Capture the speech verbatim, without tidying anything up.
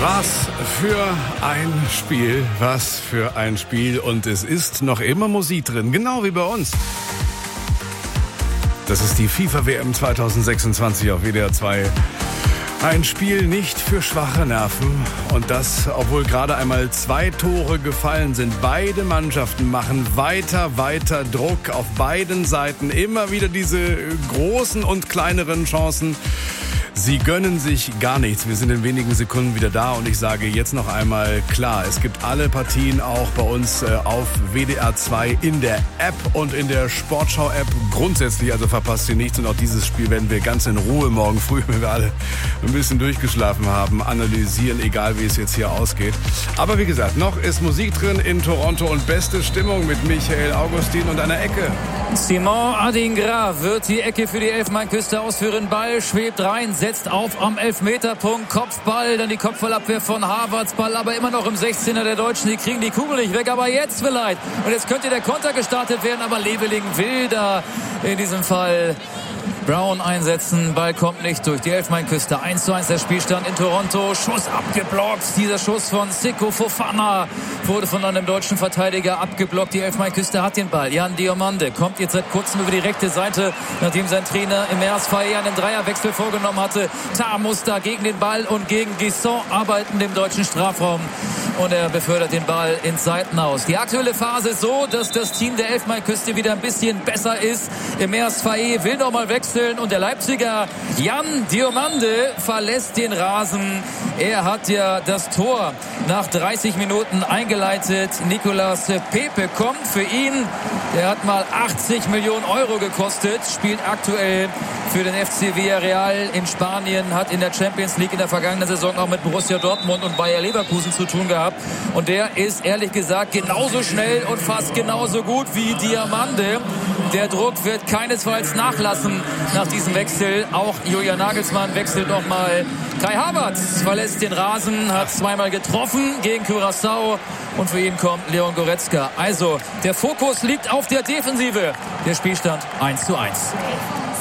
Was für ein Spiel, was für ein Spiel. Und es ist noch immer Musik drin, genau wie bei uns. Das ist die FIFA-W M zwanzig sechsundzwanzig auf W D R zwei. Ein Spiel nicht für schwache Nerven. Und das, obwohl gerade einmal zwei Tore gefallen sind. Beide Mannschaften machen weiter, weiter Druck auf beiden Seiten. Immer wieder diese großen und kleineren Chancen. Sie gönnen sich gar nichts. Wir sind in wenigen Sekunden wieder da und ich sage jetzt noch einmal klar, es gibt alle Partien auch bei uns äh, auf W D R zwei in der App und in der Sportschau-App grundsätzlich, also verpasst ihr nichts und auch dieses Spiel werden wir ganz in Ruhe morgen früh, wenn wir alle ein bisschen durchgeschlafen haben, analysieren, egal wie es jetzt hier ausgeht. Aber wie gesagt, noch ist Musik drin in Toronto und beste Stimmung mit Michael Augustin und einer Ecke. Simon Adingra wird die Ecke für die Elfenbeinküste ausführen. Ball schwebt rein, setzt auf am Elfmeterpunkt. Kopfball, dann die Kopfballabwehr von Havertz. Ball aber immer noch im sechzehner der Deutschen. Die kriegen die Kugel nicht weg, aber jetzt vielleicht. Und jetzt könnte der Konter gestartet werden, aber Leveling will da in diesem Fall Brown einsetzen. Ball kommt nicht durch die Elfenbeinküste. eins zu eins der Spielstand in Toronto. Schuss abgeblockt. Dieser Schuss von Seko Fofana wurde von einem deutschen Verteidiger abgeblockt. Die Elfenbeinküste hat den Ball. Jan Diomande kommt jetzt seit kurzem über die rechte Seite, nachdem sein Trainer im Mers Faye einen Dreierwechsel vorgenommen hatte. Tar muss da gegen den Ball und gegen Guisson arbeiten im deutschen Strafraum. Und er befördert den Ball ins Seitenhaus. Die aktuelle Phase ist so, dass das Team der Elfenbeinküste wieder ein bisschen besser ist. Im Mers Faye will noch mal wechseln und der Leipziger Jan Diomande verlässt den Rasen. Er hat ja das Tor nach dreißig Minuten eingeleitet. Nicolas Pepe kommt für ihn. Der hat mal achtzig Millionen Euro gekostet, spielt aktuell für den F C Villarreal in Spanien, hat in der Champions League in der vergangenen Saison auch mit Borussia Dortmund und Bayer Leverkusen zu tun gehabt. Und der ist ehrlich gesagt genauso schnell und fast genauso gut wie Diomande. Der Druck wird keinesfalls nachlassen nach diesem Wechsel. Auch Julian Nagelsmann wechselt nochmal. Kai Havertz verlässt den Rasen, hat zweimal getroffen gegen Curaçao und für ihn kommt Leon Goretzka. Also der Fokus liegt auf der Defensive. Der Spielstand eins zu eins.